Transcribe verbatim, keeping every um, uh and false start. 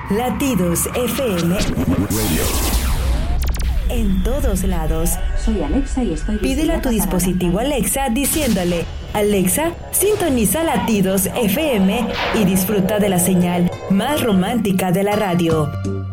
Latidos F M. En todos lados. Soy Alexa y estoy... Pídele a tu dispositivo Alexa diciéndole: Alexa, sintoniza Latidos F M y disfruta de la señal más romántica de la radio.